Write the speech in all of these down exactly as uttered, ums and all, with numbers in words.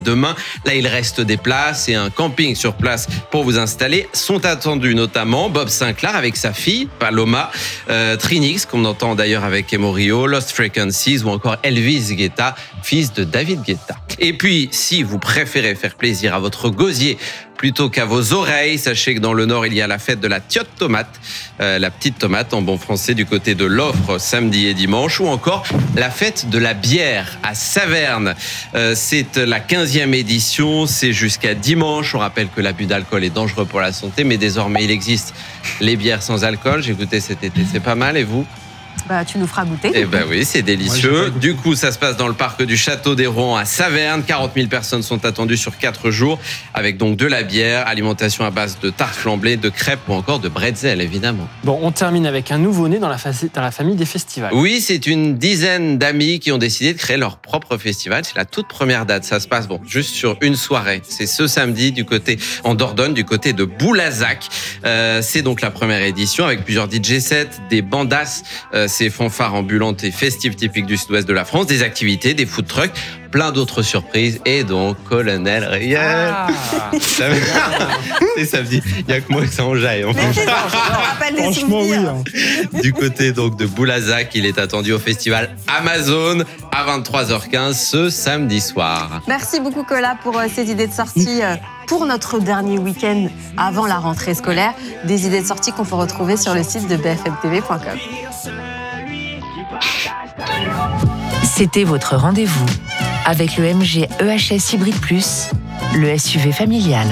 Demain, là, il reste des places et un camping sur place pour vous installer. Sont attendus notamment Bob Sinclair avec sa fille, Paloma, euh, Trinix, qu'on entend d'ailleurs avec Emorio, Lost Frequencies ou encore Elvis Guetta, fils de David Guetta. Et puis, si vous préférez faire plaisir à votre gosier plutôt qu'à vos oreilles, sachez que dans le Nord, il y a la fête de la tiote tomate, euh, la petite tomate en bon français du côté de l'Offre, samedi et dimanche, ou encore la fête de la bière à Saverne. Euh, c'est la quinzième édition, c'est jusqu'à dimanche. On rappelle que l'abus d'alcool est dangereux pour la santé, mais désormais, il existe les bières sans alcool. J'ai goûté cet été, c'est pas mal. Et vous ? Bah, tu nous feras goûter. Eh ben oui, c'est délicieux. Du coup, ça se passe dans le parc du Château des Rohan à Saverne. quarante mille personnes sont attendues sur quatre jours, avec donc de la bière, alimentation à base de tartes flambées, de crêpes ou encore de bretzel, évidemment. Bon, on termine avec un nouveau-né dans la, fa- dans la famille des festivals. Oui, c'est une dizaine d'amis qui ont décidé de créer leur propre festival. C'est la toute première date. Ça se passe bon, juste sur une soirée. C'est ce samedi du côté en Dordogne, du côté de Boulazac. Euh, c'est donc la première édition avec plusieurs D J sets, des bandas, euh, ces fanfares ambulantes et festives typiques du sud-ouest de la France, des activités, des food trucks, plein d'autres surprises et donc Colonel Riel. Ah. C'est samedi, il n'y a que moi que ça enjaille. En fait. Franchement, oui. Hein. Du côté donc de Boulazac, il est attendu au festival Amazon à vingt-trois heures quinze ce samedi soir. Merci beaucoup Cola pour euh, ces idées de sortie euh, pour notre dernier week-end avant la rentrée scolaire. Des idées de sortie qu'on peut retrouver sur le site de b f m t v point com. C'était votre rendez-vous avec le M G E H S Hybrid Plus, le S U V familial.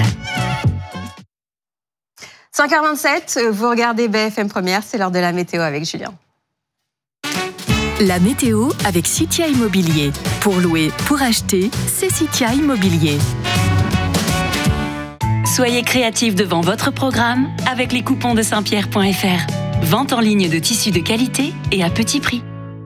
cinq heures vingt-sept, vous regardez B F M Première, c'est l'heure de la météo avec Julien. La météo avec Citia Immobilier. Pour louer, pour acheter, c'est Citia Immobilier. Soyez créatifs devant votre programme avec les coupons de saint pierre point f r. Vente en ligne de tissus de qualité et à petit prix.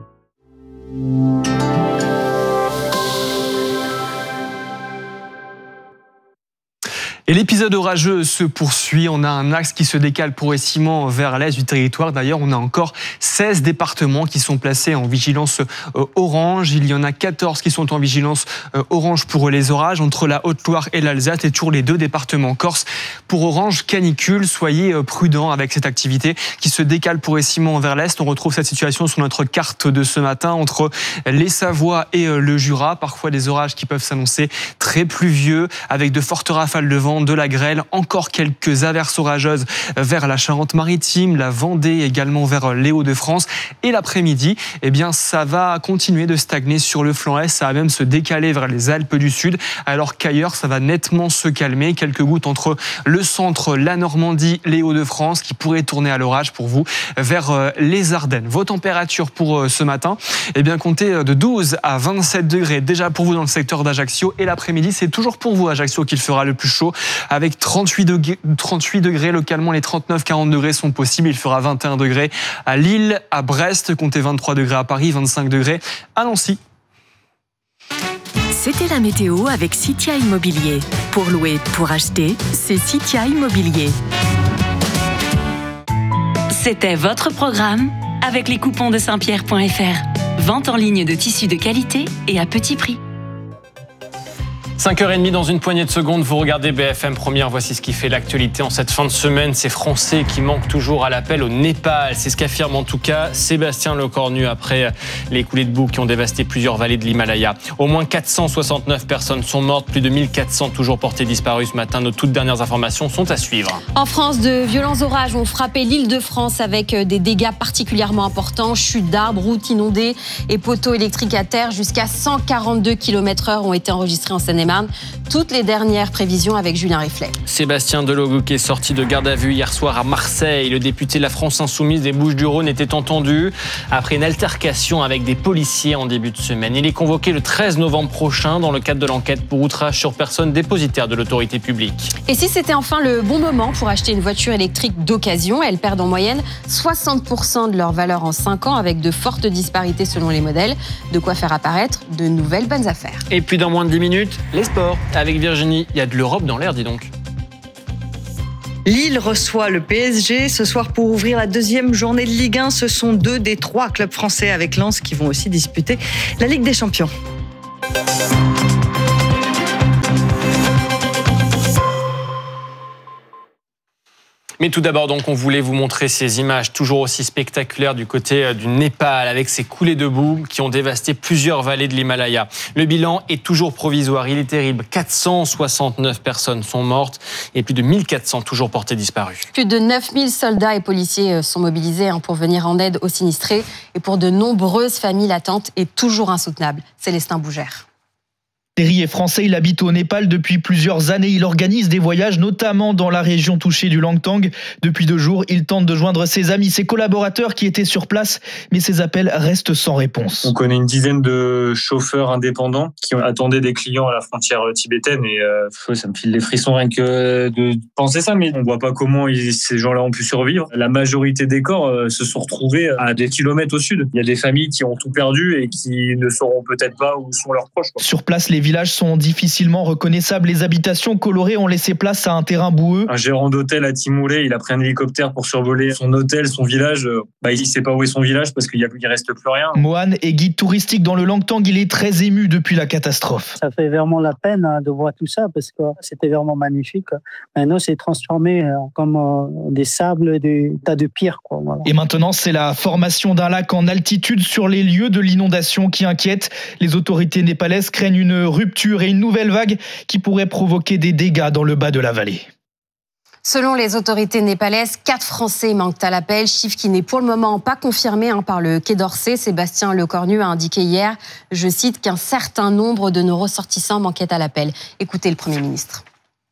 Et l'épisode orageux se poursuit. On a un axe qui se décale progressivement vers l'est du territoire. D'ailleurs, on a encore seize départements qui sont placés en vigilance orange. Il y en a quatorze qui sont en vigilance orange pour les orages. Entre la Haute-Loire et l'Alsace et toujours les deux départements corse. Pour orange canicule, soyez prudents avec cette activité qui se décale progressivement vers l'est. On retrouve cette situation sur notre carte de ce matin entre les Savoies et le Jura. Parfois des orages qui peuvent s'annoncer très pluvieux avec de fortes rafales de vent, de la grêle, encore quelques averses orageuses vers la Charente-Maritime, la Vendée, également vers les Hauts-de-France. Et l'après-midi, eh bien, ça va continuer de stagner sur le flanc est, ça va même se décaler vers les Alpes du Sud, alors qu'ailleurs, ça va nettement se calmer. Quelques gouttes entre le centre, la Normandie, les Hauts-de-France, qui pourraient tourner à l'orage pour vous vers les Ardennes. Vos températures pour ce matin, eh bien, comptez de douze à vingt-sept degrés déjà pour vous dans le secteur d'Ajaccio. Et l'après-midi, c'est toujours pour vous, Ajaccio, qu'il fera le plus chaud. Avec trente-huit degrés, trente-huit degrés, localement les trente-neuf à quarante degrés sont possibles. Il fera vingt et un degrés à Lille, à Brest, comptez vingt-trois degrés à Paris, vingt-cinq degrés à Nancy. C'était la météo avec Citia Immobilier. Pour louer, pour acheter, c'est Citia Immobilier. C'était votre programme avec les coupons de saint pierre point f r. Vente en ligne de tissus de qualité et à petit prix. cinq heures trente dans une poignée de secondes, vous regardez B F M Première, voici ce qui fait l'actualité en cette fin de semaine. Ces Français qui manquent toujours à l'appel au Népal, c'est ce qu'affirme en tout cas Sébastien Lecornu après les coulées de boue qui ont dévasté plusieurs vallées de l'Himalaya. Au moins quatre cent soixante-neuf personnes sont mortes, plus de mille quatre cents toujours portées disparues ce matin. Nos toutes dernières informations sont à suivre. En France, de violents orages ont frappé l'Île-de-France avec des dégâts particulièrement importants. Chutes d'arbres, routes inondées et poteaux électriques à terre. Jusqu'à cent quarante-deux kilomètres heure ont été enregistrés en Seine-et-Marne. Toutes les dernières prévisions avec Julien Riflet. Sébastien Delogu qui est sorti de garde à vue hier soir à Marseille. Le député de la France Insoumise des Bouches-du-Rhône était entendu après une altercation avec des policiers en début de semaine. Il est convoqué le treize novembre prochain dans le cadre de l'enquête pour outrage sur personne dépositaire de l'autorité publique. Et si c'était enfin le bon moment pour acheter une voiture électrique d'occasion, elles perdent en moyenne soixante pour cent de leur valeur en cinq ans avec de fortes disparités selon les modèles. De quoi faire apparaître de nouvelles bonnes affaires. Et puis dans moins de dix minutes, les sports. Avec Virginie, il y a de l'Europe dans l'air, dis donc. Lille reçoit le P S G ce soir pour ouvrir la deuxième journée de Ligue un. Ce sont deux des trois clubs français avec Lens qui vont aussi disputer la Ligue des Champions. Mais tout d'abord, donc, on voulait vous montrer ces images toujours aussi spectaculaires du côté du Népal, avec ces coulées de boue qui ont dévasté plusieurs vallées de l'Himalaya. Le bilan est toujours provisoire, il est terrible. quatre cent soixante-neuf personnes sont mortes et plus de mille quatre cents toujours portées disparues. Plus de neuf mille soldats et policiers sont mobilisés pour venir en aide aux sinistrés. Et pour de nombreuses familles, l'attente est toujours insoutenable. Célestin Bougère. Terry est français, il habite au Népal depuis plusieurs années. Il organise des voyages, notamment dans la région touchée du Langtang. Depuis deux jours, il tente de joindre ses amis, ses collaborateurs qui étaient sur place, mais ses appels restent sans réponse. On connaît une dizaine de chauffeurs indépendants qui attendaient des clients à la frontière tibétaine et euh, ça me file les frissons rien que de penser ça, mais on voit pas comment ils, ces gens-là ont pu survivre. La majorité des corps euh, se sont retrouvés à des kilomètres au sud. Il y a des familles qui ont tout perdu et qui ne sauront peut-être pas où sont leurs proches, quoi. Sur place, les villages sont difficilement reconnaissables. Les habitations colorées ont laissé place à un terrain boueux. Un gérant d'hôtel à Timouré, il a pris un hélicoptère pour survoler son hôtel, son village. Bah, il ne sait pas où est son village parce qu'il ne reste plus rien. Mohan est guide touristique dans le Langtang. Il est très ému depuis la catastrophe. Ça fait vraiment la peine de voir tout ça parce que c'était vraiment magnifique. Maintenant, c'est transformé comme des sables, des tas de pierres, quoi. Voilà. Et maintenant, c'est la formation d'un lac en altitude sur les lieux de l'inondation qui inquiète. Les autorités népalaises craignent une rupture et une nouvelle vague qui pourrait provoquer des dégâts dans le bas de la vallée. Selon les autorités népalaises, quatre Français manquent à l'appel, chiffre qui n'est pour le moment pas confirmé hein, par le Quai d'Orsay. Sébastien Lecornu a indiqué hier, je cite, qu'un certain nombre de nos ressortissants manquaient à l'appel. Écoutez le Premier ministre.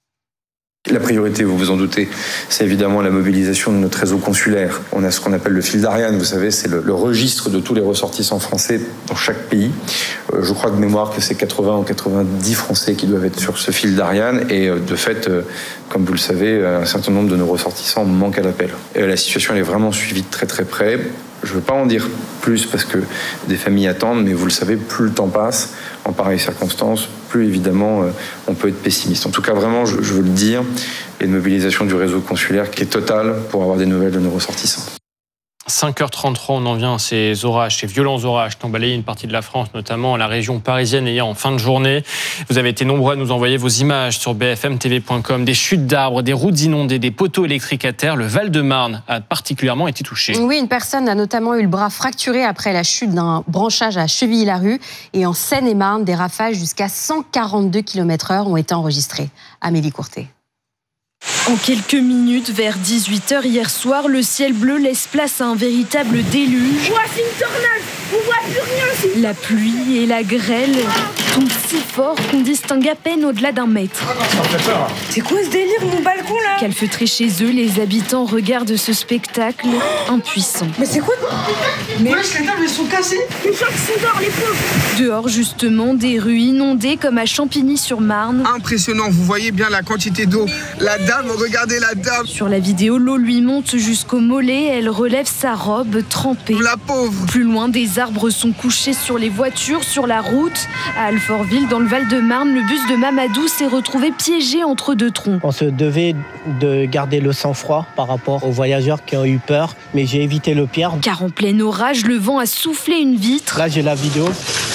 La priorité, vous vous en doutez, c'est évidemment la mobilisation de notre réseau consulaire. On a ce qu'on appelle le fil d'Ariane, vous savez, c'est le, le registre de tous les ressortissants français dans chaque pays. Euh, je crois de mémoire que c'est quatre-vingts ou quatre-vingt-dix Français qui doivent être sur ce fil d'Ariane et euh, de fait, euh, comme vous le savez, un certain nombre de nos ressortissants manquent à l'appel. Et la situation elle est vraiment suivie de très très près. Je ne veux pas en dire plus parce que des familles attendent, mais vous le savez, plus le temps passe, en pareilles circonstances, plus évidemment on peut être pessimiste. En tout cas, vraiment, je, je veux le dire, il y a une mobilisation du réseau consulaire qui est totale pour avoir des nouvelles de nos ressortissants. cinq heures trente-trois, on en vient à ces orages, ces violents orages qui ont balayé une partie de la France, notamment la région parisienne hier en fin de journée. Vous avez été nombreux à nous envoyer vos images sur b f m t v point com. Des chutes d'arbres, des routes inondées, des poteaux électriques à terre. Le Val-de-Marne a particulièrement été touché. Oui, une personne a notamment eu le bras fracturé après la chute d'un branchage à Chevilly-la-Rue. Et en Seine-et-Marne, des rafales jusqu'à cent quarante-deux kilomètres heure ont été enregistrées. Amélie Courtet. En quelques minutes, vers dix-huit heures hier soir, le ciel bleu laisse place à un véritable déluge. Ouah, c'est une tornade! On voit plus rien! La pluie et la grêle tombent si fort qu'on distingue à peine au-delà d'un mètre. C'est quoi ce délire, mon balcon là? Calfeutrés chez eux, les habitants regardent ce spectacle impuissants. Mais c'est quoi? Mais wesh, les tables elles sont cassées! Une fois qu'ils sont dehors, les pauvres! Dehors, justement, des rues inondées comme à Champigny-sur-Marne. Impressionnant, vous voyez bien la quantité d'eau. La dame, regardez la dame. Sur la vidéo, l'eau lui monte jusqu'au mollet. Elle relève sa robe trempée. La pauvre. Plus loin, des arbres sont couchés sur les voitures, sur la route. À Alfortville, dans le Val-de-Marne, le bus de Mamadou s'est retrouvé piégé entre deux troncs. On se devait de garder le sang-froid par rapport aux voyageurs qui ont eu peur, mais j'ai évité le pire. Car en plein orage, le vent a soufflé une vitre. Là, j'ai la vidéo.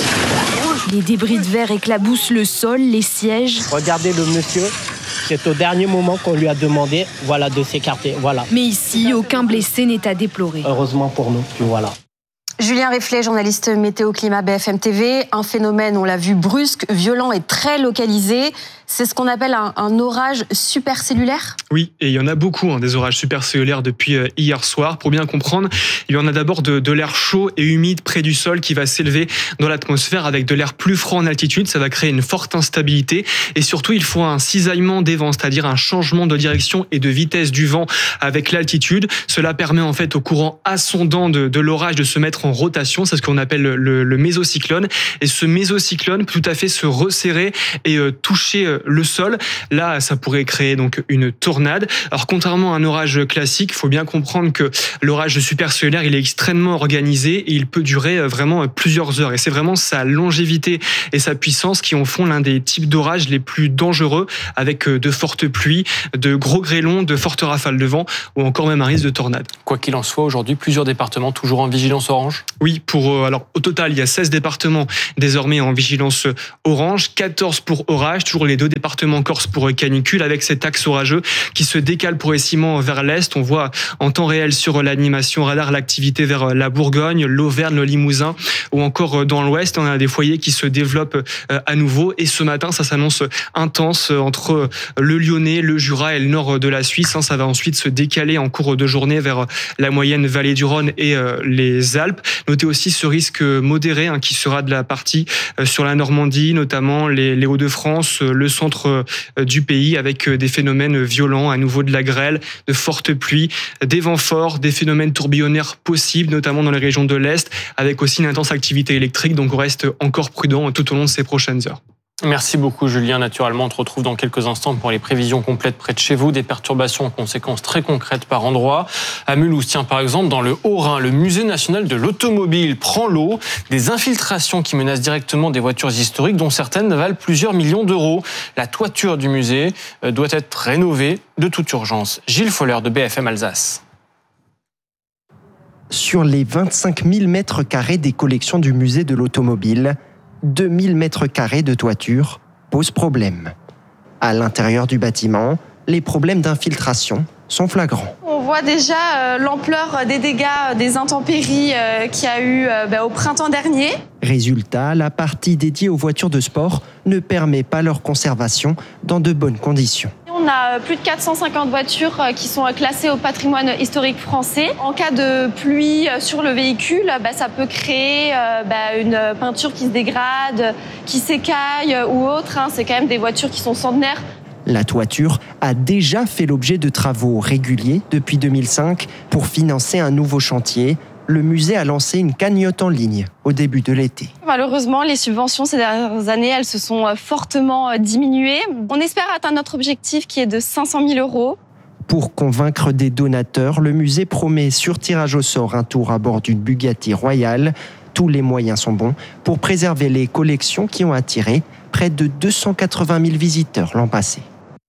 Les débris de verre éclaboussent le sol, les sièges. Regardez le monsieur. C'est au dernier moment qu'on lui a demandé voilà, de s'écarter. Voilà. Mais ici, aucun blessé n'est à déplorer. Heureusement pour nous. Puis voilà. Julien Refflet, journaliste météo-climat B F M T V. Un phénomène, on l'a vu, brusque, violent et très localisé. C'est ce qu'on appelle un, un orage supercellulaire ? Oui, et il y en a beaucoup, hein, des orages supercellulaires depuis euh, hier soir. Pour bien comprendre, il y en a d'abord de, de l'air chaud et humide près du sol qui va s'élever dans l'atmosphère avec de l'air plus froid en altitude. Ça va créer une forte instabilité. Et surtout, il faut un cisaillement des vents, c'est-à-dire un changement de direction et de vitesse du vent avec l'altitude. Cela permet en fait au courant ascendant de, de l'orage de se mettre en rotation. C'est ce qu'on appelle le, le, le mésocyclone. Et ce mésocyclone peut tout à fait se resserrer et euh, toucher euh, le sol. Là, ça pourrait créer donc une tornade. Alors, contrairement à un orage classique, il faut bien comprendre que l'orage supercellulaire, il est extrêmement organisé et il peut durer vraiment plusieurs heures. Et c'est vraiment sa longévité et sa puissance qui en font l'un des types d'orages les plus dangereux, avec de fortes pluies, de gros grêlons, de fortes rafales de vent ou encore même un risque de tornade. Quoi qu'il en soit, aujourd'hui, plusieurs départements toujours en vigilance orange. orange. Oui, pour alors au total, il y a seize départements désormais en vigilance orange, quatorze pour orage, toujours les deux départements corse pour canicule, avec cet axe orageux qui se décale progressivement vers l'est. On voit en temps réel sur l'animation radar l'activité vers la Bourgogne, l'Auvergne, le Limousin ou encore dans l'ouest. On a des foyers qui se développent à nouveau et ce matin, ça s'annonce intense entre le Lyonnais, le Jura et le nord de la Suisse. Ça va ensuite se décaler en cours de journée vers la moyenne vallée du Rhône et les Alpes. Notez aussi ce risque modéré hein, qui sera de la partie sur la Normandie, notamment les, les Hauts-de-France, le centre du pays, avec des phénomènes violents, à nouveau de la grêle, de fortes pluies, des vents forts, des phénomènes tourbillonnaires possibles, notamment dans les régions de l'Est, avec aussi une intense activité électrique. Donc on reste encore prudent tout au long de ces prochaines heures. Merci beaucoup Julien. Naturellement, on te retrouve dans quelques instants pour les prévisions complètes près de chez vous. Des perturbations en conséquences très concrètes par endroit. À Mulhouse, tiens, par exemple, dans le Haut-Rhin, le musée national de l'automobile prend l'eau. Des infiltrations qui menacent directement des voitures historiques dont certaines valent plusieurs millions d'euros. La toiture du musée doit être rénovée de toute urgence. Gilles Foller de B F M Alsace. Sur les vingt-cinq mille mètres carrés des collections du musée de l'automobile, deux mille mètres carrés de toiture posent problème. À l'intérieur du bâtiment, les problèmes d'infiltration sont flagrants. On voit déjà euh, l'ampleur des dégâts, des intempéries euh, qu'il y a eu euh, bah, au printemps dernier. Résultat, la partie dédiée aux voitures de sport ne permet pas leur conservation dans de bonnes conditions. On a plus de quatre cent cinquante voitures qui sont classées au patrimoine historique français. En cas de pluie sur le véhicule, bah, ça peut créer euh, bah, une peinture qui se dégrade, qui s'écaille ou autre. Hein. C'est quand même des voitures qui sont centenaires. La toiture a déjà fait l'objet de travaux réguliers depuis deux mille cinq. Pour financer un nouveau chantier, le musée a lancé une cagnotte en ligne au début de l'été. Malheureusement, les subventions ces dernières années, elles se sont fortement diminuées. On espère atteindre notre objectif qui est de cinq cent mille euros. Pour convaincre des donateurs, le musée promet sur tirage au sort un tour à bord d'une Bugatti royale. Tous les moyens sont bons pour préserver les collections qui ont attiré près de deux cent quatre-vingt mille visiteurs l'an passé.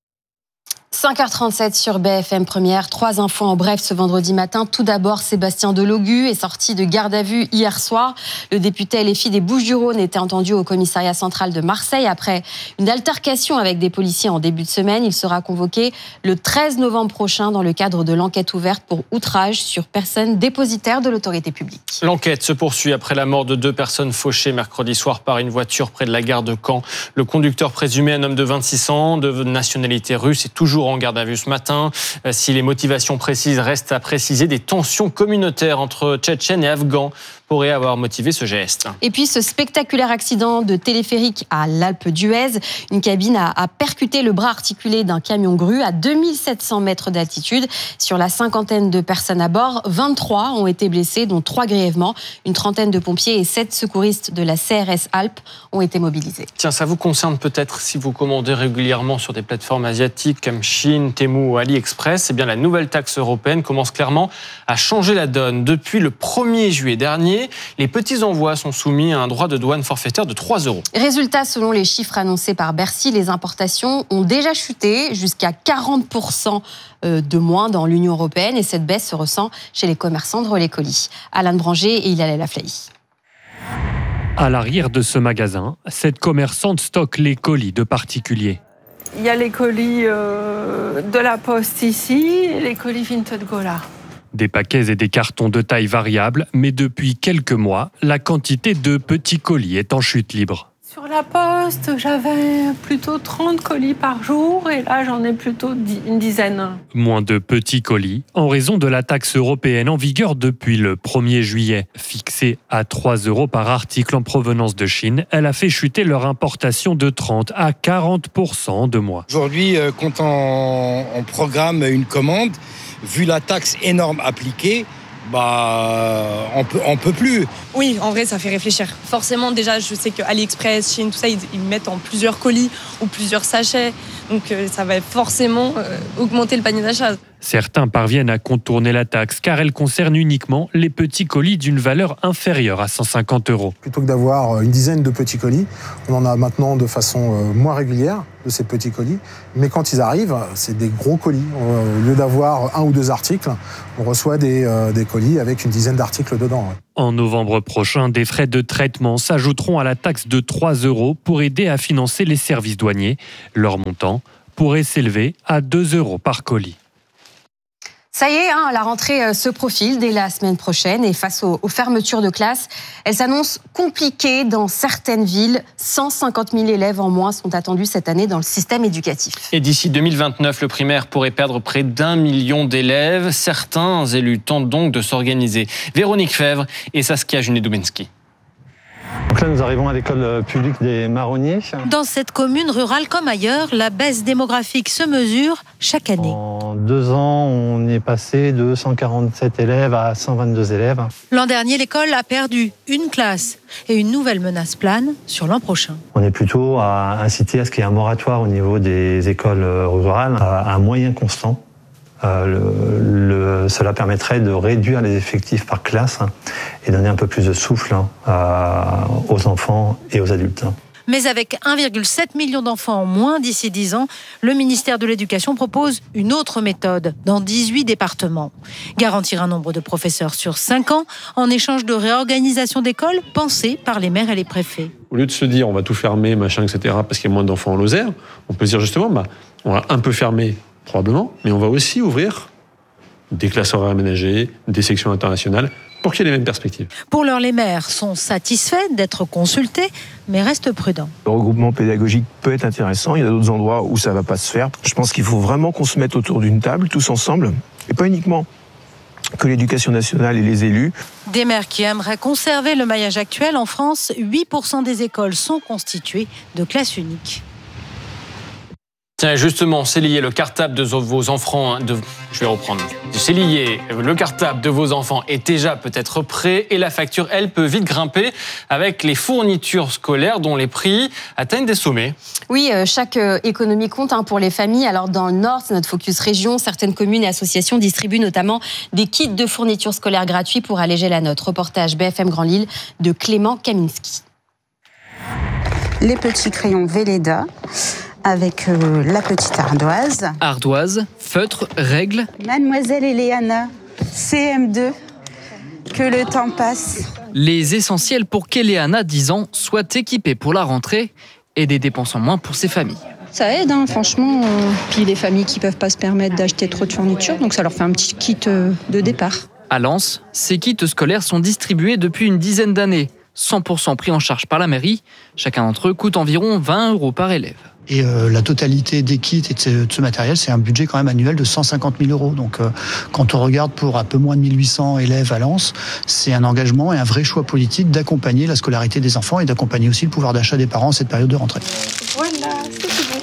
cinq heures trente-sept sur B F M Première. Trois infos en bref ce vendredi matin. Tout d'abord, Sébastien Delogu est sorti de garde à vue hier soir. Le député L F I des Bouches-du-Rhône était entendu au commissariat central de Marseille après une altercation avec des policiers en début de semaine. Il sera convoqué le treize novembre prochain dans le cadre de l'enquête ouverte pour outrage sur personne dépositaire de l'autorité publique. L'enquête se poursuit après la mort de deux personnes fauchées mercredi soir par une voiture près de la gare de Caen. Le conducteur présumé, un homme de vingt-six ans, de nationalité russe, est toujours en garde à vue ce matin. Si les motivations précises restent à préciser, des tensions communautaires entre Tchétchènes et Afghans pourraient avoir motivé ce geste. Et puis ce spectaculaire accident de téléphérique à l'Alpe d'Huez. Une cabine a, a percuté le bras articulé d'un camion grue à deux mille sept cents mètres d'altitude. Sur la cinquantaine de personnes à bord, vingt-trois ont été blessés, dont trois grièvement. Une trentaine de pompiers et sept secouristes de la C R S Alpes ont été mobilisés. Tiens, ça vous concerne peut-être si vous commandez régulièrement sur des plateformes asiatiques comme Chine, Temu ou AliExpress. Eh bien, la nouvelle taxe européenne commence clairement à changer la donne. Depuis le premier juillet dernier, les petits envois sont soumis à un droit de douane forfaitaire de trois euros. Résultat, selon les chiffres annoncés par Bercy, les importations ont déjà chuté jusqu'à quarante pour cent de moins dans l'Union européenne et cette baisse se ressent chez les commerçants de relais colis. Alain Branger et Hilal Aflahi. À l'arrière de ce magasin, cette commerçante stocke les colis de particuliers. Il y a les colis euh, de la Poste ici et les colis Vinted Go là. Des paquets et des cartons de taille variable, mais depuis quelques mois, la quantité de petits colis est en chute libre. Sur la Poste, j'avais plutôt trente colis par jour et là j'en ai plutôt une dizaine. Moins de petits colis en raison de la taxe européenne en vigueur depuis le premier juillet. Fixée à trois euros par article en provenance de Chine, elle a fait chuter leur importation de trente à quarante pour cent de moins. Aujourd'hui, quand on, on programme une commande, vu la taxe énorme appliquée, bah, on peut, on peut plus. Oui, en vrai, ça fait réfléchir. Forcément, déjà, je sais que AliExpress, Chine, tout ça, ils, ils mettent en plusieurs colis ou plusieurs sachets. Donc, euh, ça va forcément euh, augmenter le panier d'achat. Certains parviennent à contourner la taxe car elle concerne uniquement les petits colis d'une valeur inférieure à cent cinquante euros. Plutôt que d'avoir une dizaine de petits colis, on en a maintenant de façon moins régulière de ces petits colis. Mais quand ils arrivent, c'est des gros colis. Au lieu d'avoir un ou deux articles, on reçoit des, euh, des colis avec une dizaine d'articles dedans. En novembre prochain, des frais de traitement s'ajouteront à la taxe de trois euros pour aider à financer les services douaniers. Leur montant pourrait s'élever à deux euros par colis. Ça y est, hein, la rentrée se profile dès la semaine prochaine et face aux, aux fermetures de classes, elle s'annonce compliquée dans certaines villes. cent cinquante mille élèves en moins sont attendus cette année dans le système éducatif. Et d'ici deux mille vingt-neuf, le primaire pourrait perdre près d'un million d'élèves. Certains élus tentent donc de s'organiser. Véronique Fèvre et Saskia Junet-Dubensky. Donc là, nous arrivons à l'école publique des Marronniers. Dans cette commune rurale comme ailleurs, la baisse démographique se mesure chaque année. En deux ans, on est passé de cent quarante-sept élèves à cent vingt-deux élèves. L'an dernier, l'école a perdu une classe et une nouvelle menace plane sur l'an prochain. On est plutôt à inciter à ce qu'il y ait un moratoire au niveau des écoles rurales à un moyen constant. Euh, le, le, cela permettrait de réduire les effectifs par classe hein, et donner un peu plus de souffle hein, à, aux enfants et aux adultes. Mais avec un virgule sept million d'enfants en moins d'ici dix ans, le ministère de l'Éducation propose une autre méthode dans dix-huit départements. Garantir un nombre de professeurs sur cinq ans en échange de réorganisation d'écoles pensée par les maires et les préfets. Au lieu de se dire on va tout fermer, machin, et cetera, parce qu'il y a moins d'enfants en Lozère, on peut se dire justement bah, on va un peu fermer probablement, mais on va aussi ouvrir des classes horaires aménagées, des sections internationales, pour qu'il y ait les mêmes perspectives. Pour l'heure, les maires sont satisfaits d'être consultés, mais restent prudents. Le regroupement pédagogique peut être intéressant, il y a d'autres endroits où ça ne va pas se faire. Je pense qu'il faut vraiment qu'on se mette autour d'une table, tous ensemble, et pas uniquement que l'éducation nationale et les élus. Des maires qui aimeraient conserver le maillage actuel en France, huit pour cent des écoles sont constituées de classes uniques. Tiens, justement, c'est lié le cartable de vos enfants. De... Je vais reprendre. C'est lié le cartable de vos enfants est déjà peut-être prêt et la facture, elle, peut vite grimper avec les fournitures scolaires dont les prix atteignent des sommets. Oui, chaque économie compte hein, pour les familles. Alors dans le Nord, c'est notre focus région. Certaines communes et associations distribuent notamment des kits de fournitures scolaires gratuits pour alléger la note. Reportage B F M Grand Lille de Clément Kaminski. Les petits crayons Velleda avec euh, la petite ardoise. Ardoise, feutre, règle. Mademoiselle Eleana, C M deux, que le temps passe. Les essentiels pour qu'Eleana, dix ans, soit équipée pour la rentrée et des dépenses en moins pour ses familles. Ça aide, hein, franchement. Euh, puis les familles qui ne peuvent pas se permettre d'acheter trop de fournitures, donc ça leur fait un petit kit euh, de départ. À Lens, ces kits scolaires sont distribués depuis une dizaine d'années. cent pour cent pris en charge par la mairie. Chacun d'entre eux coûte environ vingt euros par élève. Et euh, la totalité des kits et de ce, de ce matériel, c'est un budget quand même annuel de cent cinquante mille euros. Donc euh, quand on regarde pour un peu moins de mille huit cents élèves à Lens, c'est un engagement et un vrai choix politique d'accompagner la scolarité des enfants et d'accompagner aussi le pouvoir d'achat des parents en cette période de rentrée. Voilà, c'est bon.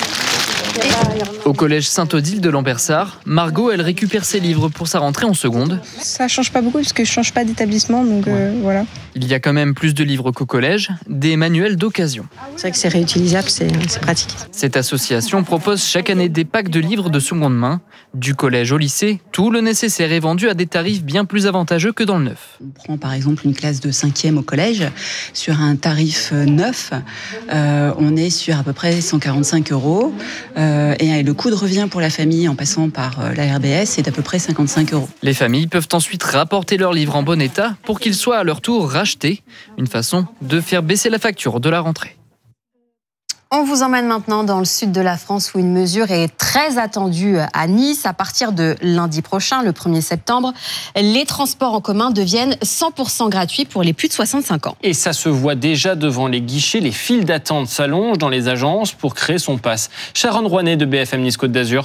Au collège Sainte-Odile de Lambersart, Margot, elle récupère ses livres pour sa rentrée en seconde. Ça change pas beaucoup parce que je change pas d'établissement, donc euh, voilà. Il y a quand même plus de livres qu'au collège, des manuels d'occasion. C'est vrai que c'est réutilisable, c'est, c'est pratique. Cette association propose chaque année des packs de livres de seconde main. Du collège au lycée, tout le nécessaire est vendu à des tarifs bien plus avantageux que dans le neuf. On prend par exemple une classe de cinquième au collège, sur un tarif neuf, euh, on est sur à peu près cent quarante-cinq euros. Euh, et le coût de revient pour la famille en passant par la R B S est d'à peu près cinquante-cinq euros. Les familles peuvent ensuite rapporter leurs livres en bon état pour qu'ils soient à leur tour rachetés. Une façon de faire baisser la facture de la rentrée. On vous emmène maintenant dans le sud de la France où une mesure est très attendue à Nice. À partir de lundi prochain, le premier septembre, les transports en commun deviennent cent pour cent gratuits pour les plus de soixante-cinq ans. Et ça se voit déjà devant les guichets. Les files d'attente s'allongent dans les agences pour créer son pass. Sharon Rouanet de B F M Nice Côte d'Azur.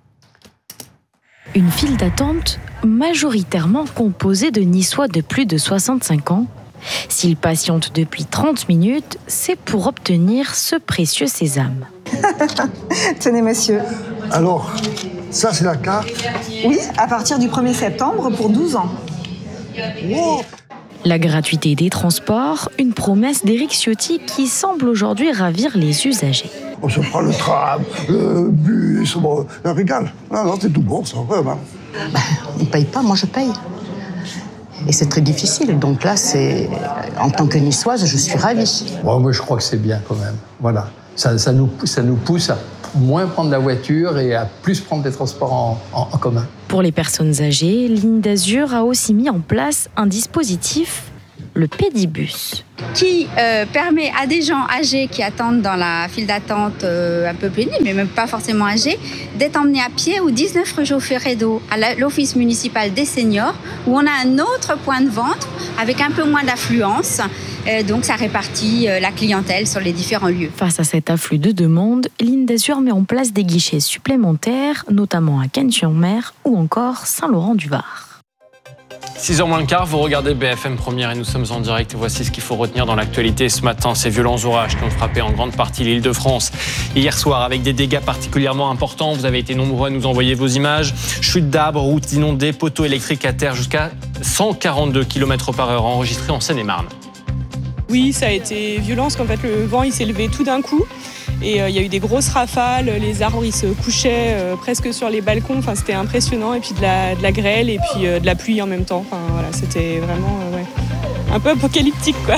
Une file d'attente majoritairement composée de Niçois de plus de soixante-cinq ans. S'ils patientent depuis trente minutes, c'est pour obtenir ce précieux sésame. Tenez, monsieur. Alors, ça c'est la carte? Oui, à partir du premier septembre pour douze ans. Wow. La gratuité des transports, une promesse d'Éric Ciotti qui semble aujourd'hui ravir les usagers. on se prend le tram, le bus, bon, un régal. Non, non, c'est tout bon, ça, vraiment. Bah, on ne paye pas, moi je paye. Et c'est très difficile. Donc là, c'est, en tant que niçoise, je suis ravie. Bon, moi, je crois que c'est bien quand même. Voilà. Ça, ça, nous, ça nous pousse à moins prendre la voiture et à plus prendre des transports en, en, en commun. Pour les personnes âgées, Ligne d'Azur a aussi mis en place un dispositif, le Pédibus, qui euh, permet à des gens âgés qui attendent dans la file d'attente euh, un peu pénible, mais même pas forcément âgés, d'être emmenés à pied ou dix-neuf rue Geoffrey-Rédaux à l'Office municipal des seniors, où on a un autre point de vente avec un peu moins d'affluence. Euh, donc ça répartit euh, la clientèle sur les différents lieux. Face à cet afflux de demandes, Ligne d'Azur met en place des guichets supplémentaires, notamment à Cannes-sur-Mer ou encore Saint-Laurent-du-Var. six heures moins le quart, vous regardez B F M Première et nous sommes en direct. Voici ce qu'il faut retenir dans l'actualité ce matin. Ces violents orages qui ont frappé en grande partie l'Île-de-France hier soir avec des dégâts particulièrement importants. Vous avez été nombreux à nous envoyer vos images. Chutes d'arbres, routes inondées, poteaux électriques à terre jusqu'à cent quarante-deux kilomètres par heure enregistrés en Seine-et-Marne. Oui, ça a été violent parce qu'en fait le vent il s'est levé tout d'un coup. Et il euh, y a eu des grosses rafales, les arbres ils se couchaient euh, presque sur les balcons, enfin, c'était impressionnant, et puis de la, de la grêle et puis euh, de la pluie en même temps, enfin, voilà, c'était vraiment euh, ouais, un peu apocalyptique, quoi.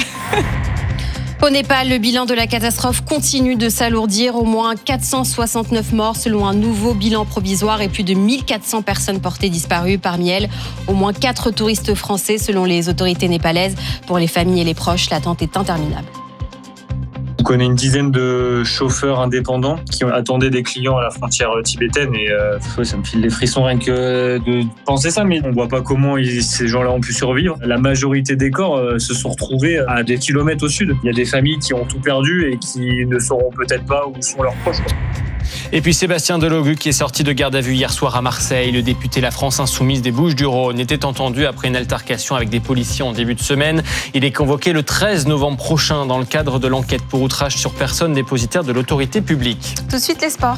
Au Népal, le bilan de la catastrophe continue de s'alourdir. Au moins quatre cent soixante-neuf morts selon un nouveau bilan provisoire et plus de mille quatre cents personnes portées disparues. Parmi elles, au moins quatre touristes français selon les autorités népalaises. Pour les familles et les proches, l'attente est interminable. On connaît une dizaine de chauffeurs indépendants qui attendaient des clients à la frontière tibétaine et euh, ça me file les frissons rien que de penser ça, mais on voit pas comment ils, ces gens-là ont pu survivre. La majorité des corps euh, se sont retrouvés à des kilomètres au sud. Il y a des familles qui ont tout perdu et qui ne sauront peut-être pas où sont leurs proches, quoi. Et puis Sébastien Delogu qui est sorti de garde à vue hier soir à Marseille. Le député La France Insoumise des Bouches-du-Rhône était entendu après une altercation avec des policiers en début de semaine. Il est convoqué le treize novembre prochain dans le cadre de l'enquête pour outrage sur personne dépositaire de l'autorité publique. Tout de suite les sports.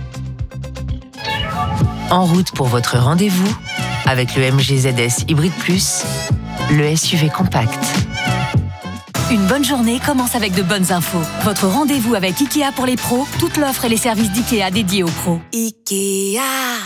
En route pour votre rendez-vous avec le M G Z S Hybrid Plus, le S U V compact. Une bonne journée commence avec de bonnes infos. Votre rendez-vous avec Ikea pour les pros, toute l'offre et les services d'Ikea dédiés aux pros. Ikea.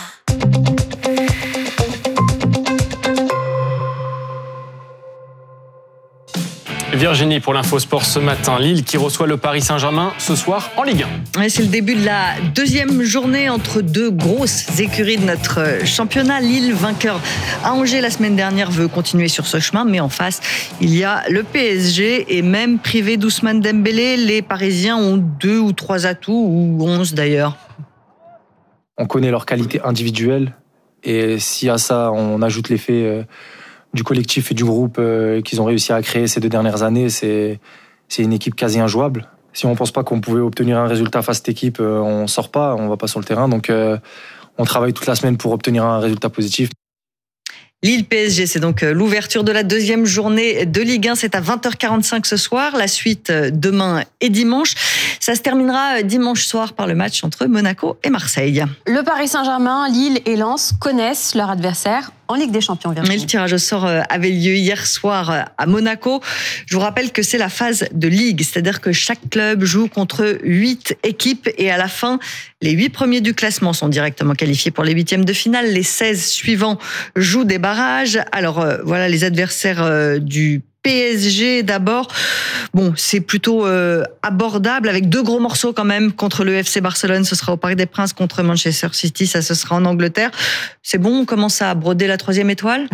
Virginie pour l'Infosport ce matin. Lille qui reçoit le Paris Saint-Germain ce soir en Ligue un. Ouais, c'est le début de la deuxième journée entre deux grosses écuries de notre championnat. Lille, vainqueur à Angers la semaine dernière, veut continuer sur ce chemin, mais en face, il y a le P S G et même privé d'Ousmane Dembélé, les Parisiens ont deux ou trois atouts, ou onze d'ailleurs. On connaît leurs qualités individuelles et si à ça on ajoute l'effet euh, du collectif et du groupe euh, qu'ils ont réussi à créer ces deux dernières années, c'est, c'est une équipe quasi injouable. Si on ne pense pas qu'on pouvait obtenir un résultat face à cette équipe, euh, on ne sort pas, on ne va pas sur le terrain. Donc euh, on travaille toute la semaine pour obtenir un résultat positif. Lille-P S G, c'est donc l'ouverture de la deuxième journée de Ligue un. C'est à vingt heures quarante-cinq ce soir. La suite demain et dimanche. Ça se terminera dimanche soir par le match entre Monaco et Marseille. Le Paris Saint-Germain, Lille et Lens connaissent leur adversaire en Ligue des Champions. Virginie. Mais le tirage au sort avait lieu hier soir à Monaco. Je vous rappelle que c'est la phase de Ligue, c'est-à-dire que chaque club joue contre huit équipes et à la fin, les huit premiers du classement sont directement qualifiés pour les huitièmes de finale. Les seize suivants jouent des barrages. Alors euh, voilà les adversaires euh, du P S G d'abord. Bon, c'est plutôt euh, abordable avec deux gros morceaux quand même contre le F C Barcelone. Ce sera au Parc des Princes contre Manchester City. Ça, ce sera en Angleterre. C'est bon, on commence à broder la troisième étoile.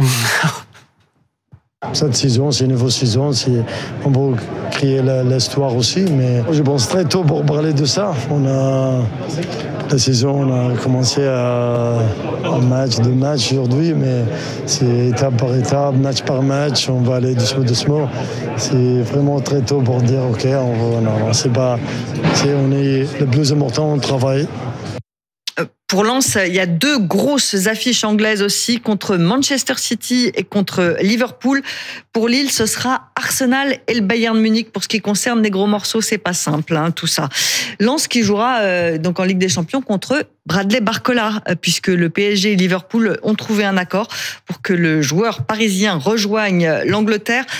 Cette saison, c'est une nouvelle saison, c'est, on va créer la, l'histoire aussi, mais je pense très tôt pour parler de ça. On a, la saison, on a commencé à un match, deux matchs aujourd'hui, mais c'est étape par étape, match par match, on va aller doucement, doucement. C'est vraiment très tôt pour dire, ok, on va, non, c'est pas, c'est, on est le plus important, on travaille. Pour Lens, il y a deux grosses affiches anglaises aussi contre Manchester City et contre Liverpool. Pour Lille, ce sera Arsenal et le Bayern Munich. Pour ce qui concerne les gros morceaux, c'est pas simple, hein, tout ça. Lens qui jouera euh, donc en Ligue des Champions contre Bradley Barcola, euh, puisque le P S G et Liverpool ont trouvé un accord pour que le joueur parisien rejoigne l'Angleterre.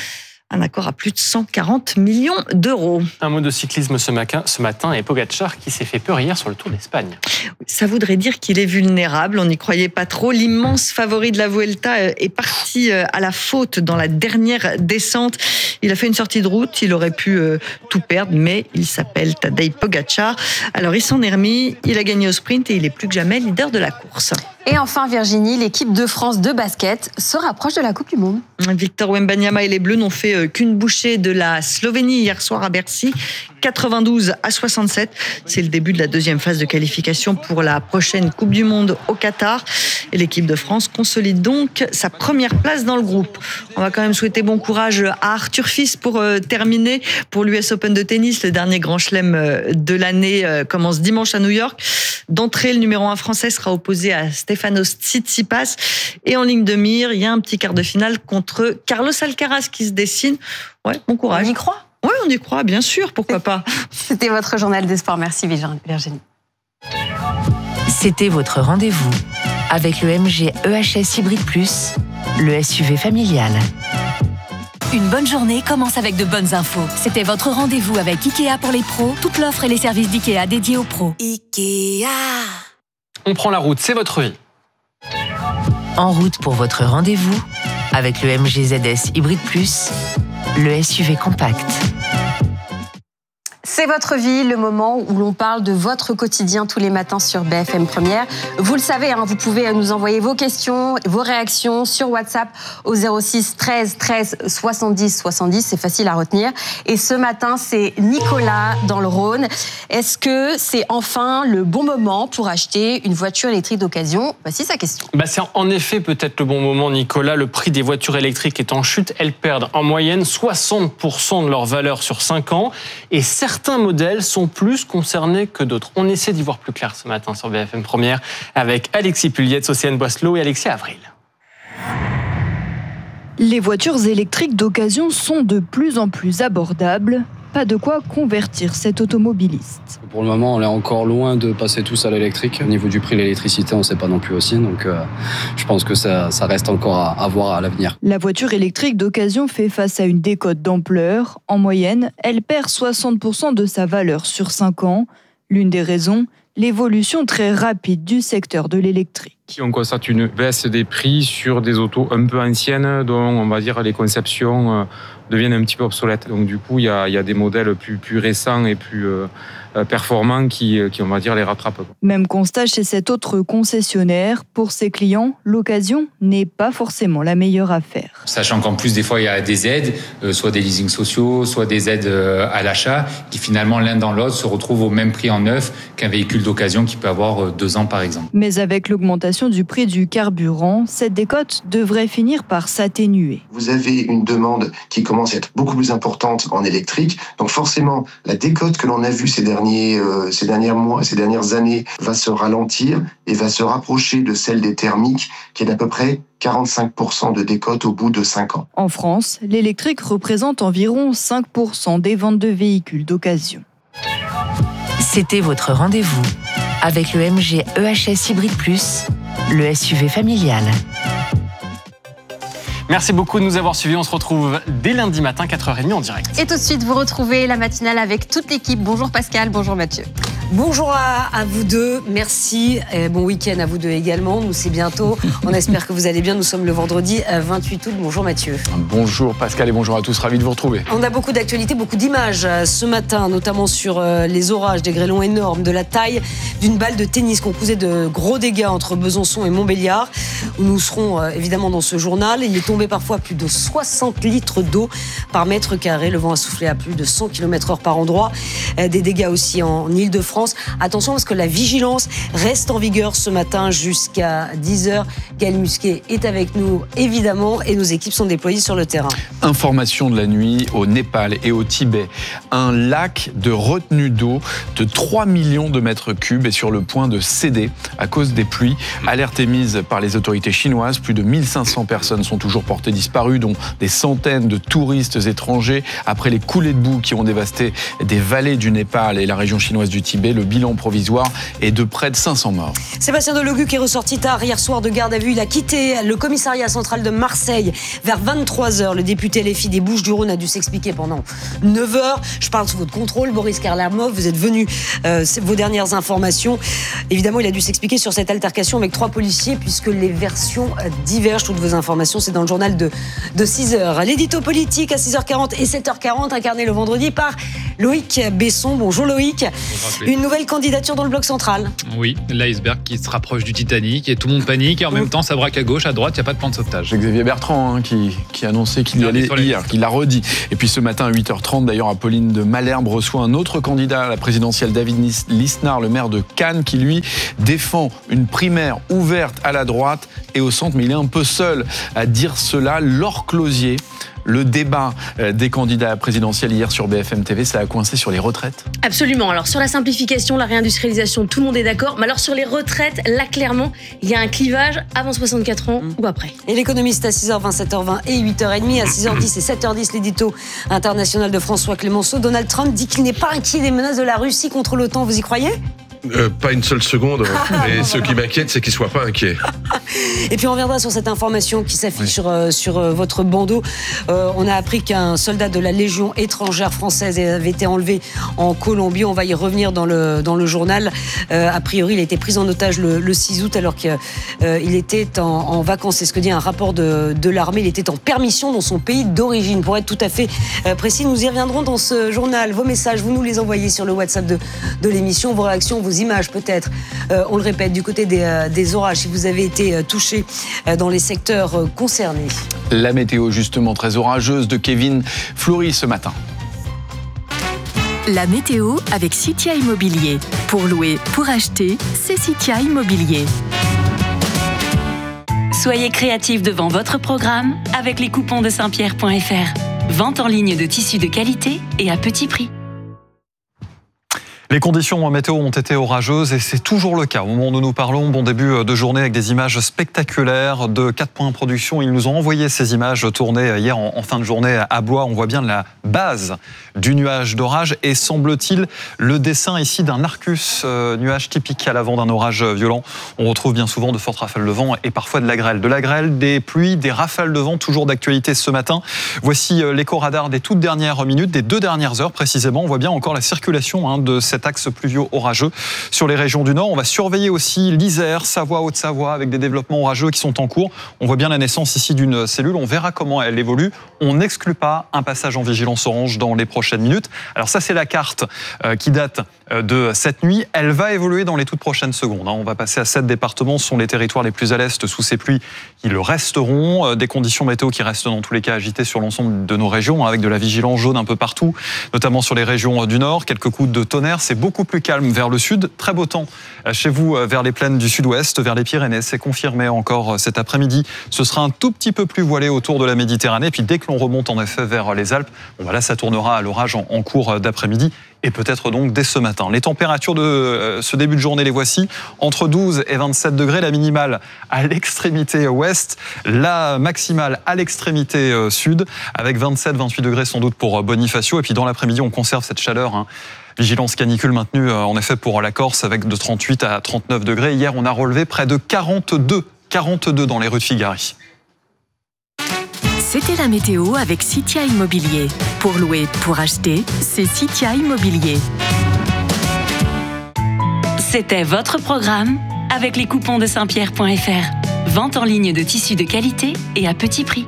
Un accord à plus de cent quarante millions d'euros. Un mot de cyclisme ce matin, ce matin et Pogacar qui s'est fait peur hier sur le Tour d'Espagne. Ça voudrait dire qu'il est vulnérable, on n'y croyait pas trop. L'immense favori de la Vuelta est parti à la faute dans la dernière descente. Il a fait une sortie de route, il aurait pu tout perdre, mais il s'appelle Tadej Pogacar. Alors il s'en est remis, il a gagné au sprint et il est plus que jamais leader de la course. Et enfin Virginie, l'équipe de France de basket se rapproche de la Coupe du Monde. Victor Wembanyama et les Bleus n'ont fait qu'une bouchée de la Slovénie hier soir à Bercy, quatre-vingt-douze à soixante-sept. C'est le début de la deuxième phase de qualification pour la prochaine Coupe du Monde au Qatar. Et l'équipe de France consolide donc sa première place dans le groupe. On va quand même souhaiter bon courage à Arthur Fils pour terminer pour l'U S Open de tennis. Le dernier grand chelem de l'année commence dimanche à New York. D'entrée, le numéro un français sera opposé à Stefanos Tsitsipas. Et en ligne de mire, il y a un petit quart de finale contre Carlos Alcaraz qui se dessine. Ouais, bon courage. On y croit ? Oui, on y croit, bien sûr, pourquoi pas. C'était votre journal des sports. Merci Virginie. C'était votre rendez-vous avec le M G E H S Hybrid Plus, le S U V familial. Une bonne journée commence avec de bonnes infos. C'était votre rendez-vous avec Ikea pour les pros. Toute l'offre et les services d'Ikea dédiés aux pros. Ikea. On prend la route, c'est votre vie. En route pour votre rendez-vous avec le M G Z S Hybrid Plus, le S U V compact. C'est votre vie, le moment où l'on parle de votre quotidien tous les matins sur B F M Première. Vous le savez, hein, vous pouvez nous envoyer vos questions, vos réactions sur WhatsApp au zéro six treize treize soixante-dix soixante-dix. C'est facile à retenir. Et ce matin, c'est Nicolas dans le Rhône. Est-ce que c'est enfin le bon moment pour acheter une voiture électrique d'occasion ? Voici sa question. Bah c'est en effet peut-être le bon moment, Nicolas. Le prix des voitures électriques est en chute. Elles perdent en moyenne soixante pour cent de leur valeur sur cinq ans. Et certains Certains modèles sont plus concernés que d'autres. On essaie d'y voir plus clair ce matin sur B F M Première avec Alexis Pulietz, Océane Boisselot et Alexis Avril. Les voitures électriques d'occasion sont de plus en plus abordables. Pas de quoi convertir cet automobiliste. Pour le moment, on est encore loin de passer tous à l'électrique. Au niveau du prix de l'électricité, on ne sait pas non plus aussi. Donc, euh, je pense que ça, ça reste encore à, à voir à l'avenir. La voiture électrique d'occasion fait face à une décote d'ampleur. En moyenne, elle perd soixante pour cent de sa valeur sur cinq ans. L'une des raisons, l'évolution très rapide du secteur de l'électrique. On constate une baisse des prix sur des autos un peu anciennes, dont on va dire les conceptions deviennent un petit peu obsolètes. Donc du coup, il y a, il y a des modèles plus, plus récents et plus euh, performants qui, qui, on va dire, les rattrapent. Même constat chez cet autre concessionnaire. Pour ses clients, l'occasion n'est pas forcément la meilleure affaire. Sachant qu'en plus, des fois, il y a des aides, euh, soit des leasings sociaux, soit des aides euh, à l'achat, qui finalement, l'un dans l'autre, se retrouvent au même prix en neuf qu'un véhicule d'occasion qui peut avoir euh, deux ans, par exemple. Mais avec l'augmentation du prix du carburant, cette décote devrait finir par s'atténuer. Vous avez une demande qui commence à être beaucoup plus importante en électrique, donc forcément la décote que l'on a vue ces derniers euh, ces derniers mois, ces dernières années va se ralentir et va se rapprocher de celle des thermiques, qui est d'à peu près quarante-cinq pour cent de décote au bout de cinq ans. En France, l'électrique représente environ cinq pour cent des ventes de véhicules d'occasion. C'était votre rendez-vous avec le M G E H S Hybrid Plus, le S U V familial. Merci beaucoup de nous avoir suivis. On se retrouve dès lundi matin, quatre heures trente en direct. Et tout de suite, vous retrouvez la matinale avec toute l'équipe. Bonjour Pascal, bonjour Mathieu. Bonjour à, à vous deux, merci. Et bon week-end à vous deux également. Nous, c'est bientôt. On espère que vous allez bien. Nous sommes le vendredi vingt-huit août. Bonjour Mathieu. Bonjour Pascal et bonjour à tous. Ravi de vous retrouver. On a beaucoup d'actualités, beaucoup d'images ce matin, notamment sur les orages, des grêlons énormes, de la taille d'une balle de tennis qu'on causait de gros dégâts entre Besançon et Montbéliard, où nous serons évidemment dans ce journal. Il est tombé parfois plus de soixante litres d'eau par mètre carré. Le vent a soufflé à plus de cent kilomètres heure par endroit. Des dégâts aussi en Île-de-France. Attention parce que la vigilance reste en vigueur ce matin jusqu'à dix heures. Gaël Musquet est avec nous évidemment et nos équipes sont déployées sur le terrain. Information de la nuit au Népal et au Tibet. Un lac de retenue d'eau de trois millions de mètres cubes est sur le point de céder à cause des pluies. Alerte émise par les autorités chinoises. Plus de mille cinq cents personnes sont toujours portées disparues, dont des centaines de touristes étrangers après les coulées de boue qui ont dévasté des vallées du Népal et la région chinoise du Tibet. Tibet. Le bilan provisoire est de près de cinq cents morts. Sébastien Delogu qui est ressorti tard hier soir de garde à vue. Il a quitté le commissariat central de Marseille vers vingt-trois heures. Le député L F I des Bouches-du-Rhône a dû s'expliquer pendant neuf heures. Je parle sous votre contrôle, Boris Karlamov. Vous êtes venu, euh, vos dernières informations. Évidemment, il a dû s'expliquer sur cette altercation avec trois policiers puisque les versions divergent. Toutes vos informations, c'est dans le journal de, de six heures. L'édito politique à six heures quarante et sept heures quarante, incarné le vendredi par Loïc Besson. Bonjour Loïc. Bonjour. Une nouvelle candidature dans le bloc central. Oui, l'iceberg qui se rapproche du Titanic et tout le monde panique et en même temps ça braque à gauche, à droite, il n'y a pas de plan de sauvetage. C'est Xavier Bertrand hein, qui, qui annonçait qu'il y allait hier, qui l'a redit. Et puis ce matin à huit heures trente, d'ailleurs, Apolline de Malherbe reçoit un autre candidat à la présidentielle, David Lisnard, le maire de Cannes, qui lui défend une primaire ouverte à la droite et au centre, mais il est un peu seul à dire cela. Laure Closier, le débat des candidats à la présidentielle hier sur B F M T V, ça a coincé sur les retraites. Absolument. Alors sur la simplification, la réindustrialisation, tout le monde est d'accord. Mais alors sur les retraites, là clairement, il y a un clivage avant soixante-quatre ans mmh. ou après. Et l'économiste à six heures vingt, sept heures vingt et huit heures trente, à six heures dix et sept heures dix, l'édito international de François Clémenceau. Donald Trump dit qu'il n'est pas inquiet des menaces de la Russie contre l'OTAN. Vous y croyez ? Euh, pas une seule seconde. Et ce qui m'inquiète, c'est qu'il ne soit pas inquiet. Et puis on reviendra sur cette information qui s'affiche oui. sur, euh, sur euh, votre bandeau. Euh, on a appris qu'un soldat de la Légion étrangère française avait été enlevé en Colombie. On va y revenir dans le, dans le journal. Euh, a priori, il a été pris en otage le, le six août alors qu'il euh, était en, en vacances. C'est ce que dit un rapport de, de l'armée. Il était en permission dans son pays d'origine. Pour être tout à fait euh, précis, nous y reviendrons dans ce journal. Vos messages, vous nous les envoyez sur le WhatsApp de, de l'émission. Vos réactions, vos images peut-être. Euh, on le répète, du côté des, euh, des orages, si vous avez été euh, touché euh, dans les secteurs euh, concernés. La météo justement très orageuse de Kevin Fleury ce matin. La météo avec Citia Immobilier. Pour louer, pour acheter, c'est Citia Immobilier. Soyez créatifs devant votre programme avec les coupons de saint pierre point f r. Vente en ligne de tissus de qualité et à petit prix. Les conditions météo ont été orageuses et c'est toujours le cas. Au moment où nous nous parlons, bon début de journée avec des images spectaculaires de quatre points production. Ils nous ont envoyé ces images tournées hier en fin de journée à Blois. On voit bien la base du nuage d'orage et semble-t-il le dessin ici d'un Arcus, euh, nuage typique à l'avant d'un orage violent. On retrouve bien souvent de fortes rafales de vent et parfois de la grêle. De la grêle, des pluies, des rafales de vent, toujours d'actualité ce matin. Voici l'éco-radar des toutes dernières minutes, des deux dernières heures précisément. On voit bien encore la circulation hein, de cette axe pluvio-orageux sur les régions du Nord. On va surveiller aussi l'Isère, Savoie, Haute-Savoie avec des développements orageux qui sont en cours. On voit bien la naissance ici d'une cellule. On verra comment elle évolue. On n'exclut pas un passage en vigilance orange dans les prochaines minutes. Alors ça, c'est la carte euh, qui date euh, de cette nuit. Elle va évoluer dans les toutes prochaines secondes. Hein. On va passer à sept départements. Ce sont les territoires les plus à l'est sous ces pluies qui le resteront. Euh, des conditions météo qui restent dans tous les cas agitées sur l'ensemble de nos régions, hein, avec de la vigilance jaune un peu partout, notamment sur les régions du Nord. Quelques coups de tonnerre. C'est beaucoup plus calme vers le sud. Très beau temps chez vous vers les plaines du sud-ouest, vers les Pyrénées. C'est confirmé encore cet après-midi. Ce sera un tout petit peu plus voilé autour de la Méditerranée. Puis dès que l'on remonte en effet vers les Alpes, bon bah là ça tournera à l'orage en, en cours d'après-midi et peut-être donc dès ce matin. Les températures de euh, ce début de journée, les voici. Entre douze et vingt-sept degrés, la minimale à l'extrémité ouest, la maximale à l'extrémité euh, sud, avec vingt-sept vingt-huit degrés sans doute pour Bonifacio. Et puis dans l'après-midi, on conserve cette chaleur, hein. Vigilance canicule maintenue en effet pour la Corse avec de trente-huit à trente-neuf degrés. Hier, on a relevé près de quarante-deux, quarante-deux dans les rues de Figari. C'était la météo avec Citia Immobilier. Pour louer, pour acheter, c'est Citia Immobilier. C'était votre programme avec les coupons de saint pierre point f r. Vente en ligne de tissus de qualité et à petit prix.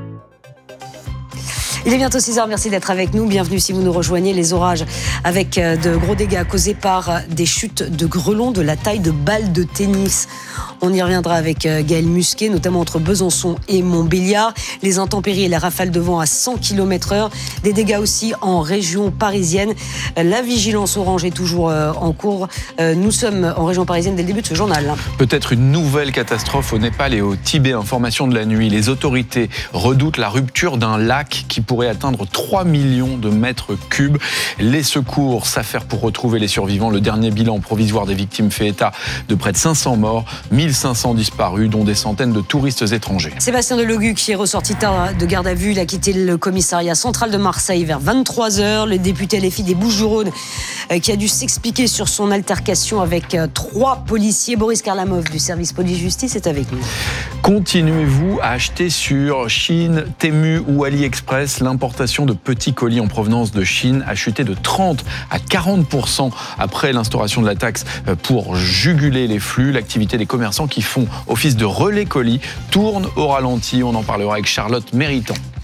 Il est bientôt six heures, merci d'être avec nous. Bienvenue si vous nous rejoignez. Les orages avec de gros dégâts causés par des chutes de grêlons de la taille de balles de tennis. On y reviendra avec Gaël Musquet, notamment entre Besançon et Montbéliard. Les intempéries et la rafale de vent à cent kilomètres heure. Des dégâts aussi en région parisienne. La vigilance orange est toujours en cours. Nous sommes en région parisienne dès le début de ce journal. Peut-être une nouvelle catastrophe au Népal et au Tibet. Information de la nuit. Les autorités redoutent la rupture d'un lac qui pourrait pourrait atteindre trois millions de mètres cubes. Les secours s'affairent pour retrouver les survivants. Le dernier bilan provisoire des victimes fait état de près de cinq cents morts, mille cinq cents disparus, dont des centaines de touristes étrangers. Sébastien Delogu, qui est ressorti tard de garde à vue, il a quitté le commissariat central de Marseille vers vingt-trois heures. Le député L F I des Bouches-du-Rhône qui a dû s'expliquer sur son altercation avec trois policiers. Boris Karlamov du service police-justice est avec nous. Continuez-vous à acheter sur Chine, Temu ou AliExpress? L'importation de petits colis en provenance de Chine a chuté de trente à quarante pour cent après l'instauration de la taxe pour juguler les flux. L'activité des commerçants qui font office de relais colis tourne au ralenti. On en parlera avec Charlotte Méritant.